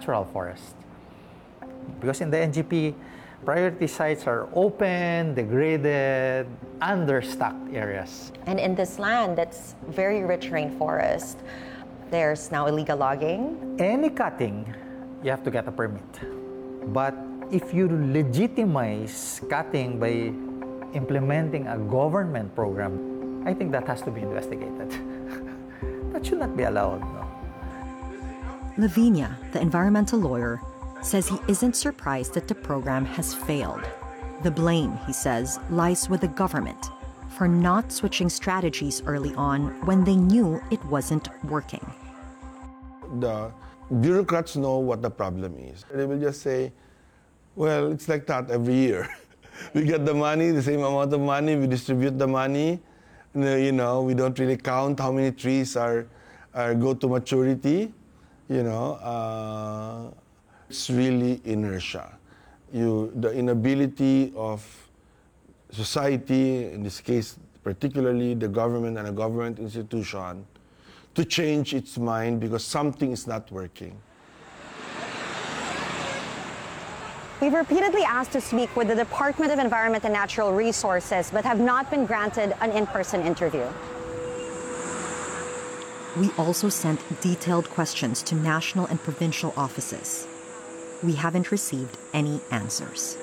natural forest. Because in the NGP, priority sites are open, degraded, understocked areas. And in this land that's very rich rainforest, there's now illegal logging. Any cutting, you have to get a permit. But if you legitimize cutting by implementing a government program, I think that has to be investigated. That should not be allowed. No? Lavinia, the environmental lawyer, says he isn't surprised that the program has failed. The blame, he says, lies with the government for not switching strategies early on when they knew it wasn't working. The bureaucrats know what the problem is. They will just say, well, it's like that every year. We get the money, the same amount of money, we distribute the money. You know, we don't really count how many trees go to maturity. You know, it's really inertia. The inability of society, in this case, particularly the government and a government institution, to change its mind because something is not working. We've repeatedly asked to speak with the Department of Environment and Natural Resources, but have not been granted an in-person interview. We also sent detailed questions to national and provincial offices. We haven't received any answers.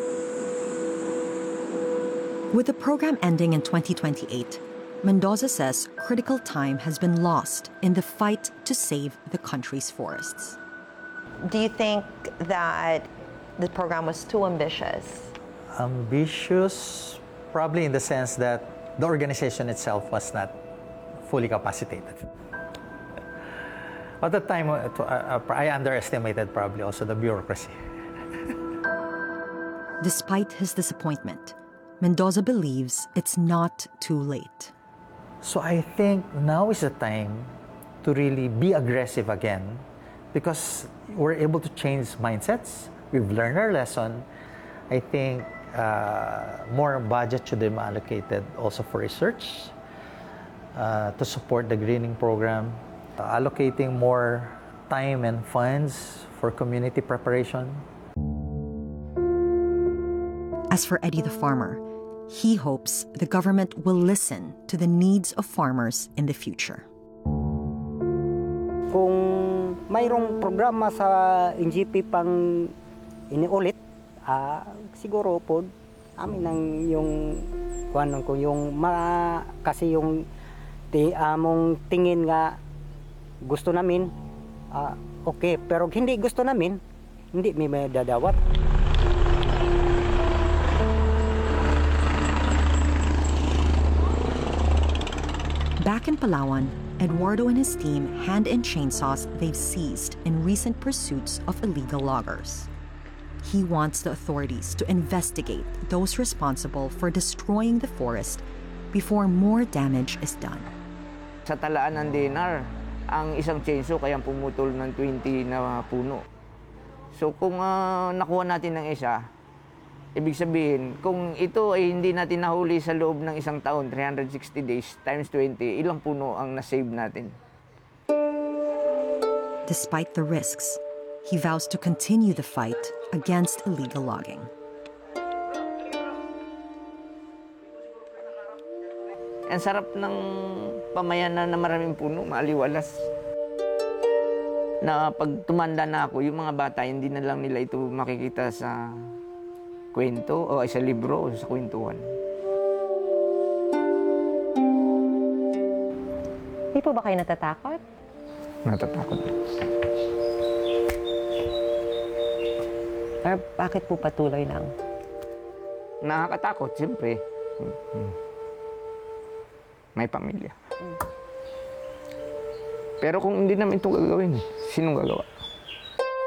With the program ending in 2028, Mendoza says critical time has been lost in the fight to save the country's forests. Do you think that the program was too ambitious? Ambitious, probably in the sense that the organization itself was not fully capacitated. At the time, I underestimated probably also the bureaucracy. Despite his disappointment, Mendoza believes it's not too late. So I think now is the time to really be aggressive again because we're able to change mindsets. We've learned our lesson. I think more budget should be allocated also for research to support the greening program, allocating more time and funds for community preparation. As for Eddie the farmer, he hopes the government will listen to the needs of farmers in the future. Kung mayroong programa sa NGP pang iniulit, siguro po amin ang yung kuan ko yung kasi yung among tingin nga gusto namin okay, pero hindi gusto namin hindi may dadawat. Back in Palawan, Eduardo and his team hand in chainsaws they've seized in recent pursuits of illegal loggers. He wants the authorities to investigate those responsible for destroying the forest before more damage is done. Sa talaan ng DNR, ang isang chainsaw kaya pumutol ng 20 na puno. So kung nakuha natin ng isa, ibig sabihin, kung ito ay hindi natin nahuli sa loob ng isang taon, 360 days times 20, ilang puno ang nasave natin? Despite the risks, he vows to continue the fight against illegal logging. Ang sarap ng pamayanan na maraming puno, maaliwalas. Na pag tumanda na ako, yung mga bata, hindi na lang nila ito makikita sa kwento o sa libro o sa kwentuhan. Hindi po ba kayo natatakot? Natatakot. Or bakit po patuloy lang? Nakakatakot, siyempre. May pamilya. Pero kung hindi namin ito gagawin, sinong gagawa?